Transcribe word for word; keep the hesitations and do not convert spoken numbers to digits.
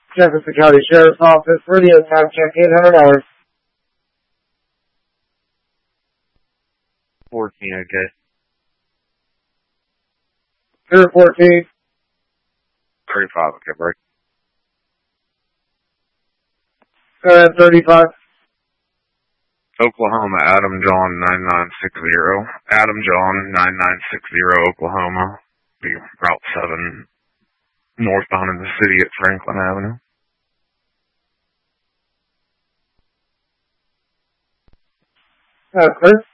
Jefferson County Sheriff's Office, radio time check, eight hundred dollars. fourteen, okay. Zero fourteen. thirty-five, okay, break. Go ahead, thirty-five. Oklahoma, Adam John nine nine six zero. Adam John nine nine six zero, Oklahoma. Be Route seven, northbound in the city at Franklin Avenue. That's clear.